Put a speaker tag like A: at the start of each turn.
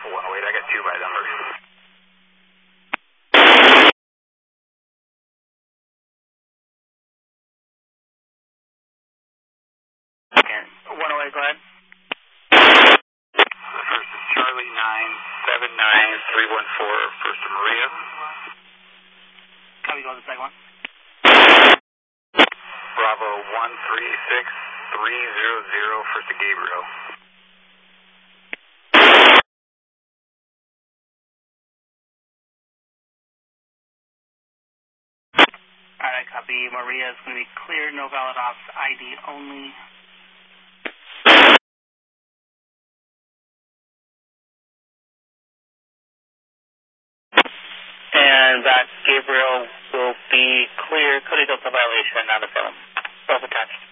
A: Alpha 108. I got 2 by number.
B: Second, 108, go ahead.
A: The first is Charlie 979314, first to Maria.
B: Copy, go to the second one.
A: Bravo 136300, first to Gabriel.
B: Alright, copy. Maria is going to be clear, no valid ops, ID only. And that Gabriel will be clear, Cody Delta violation, not a film. Both attached.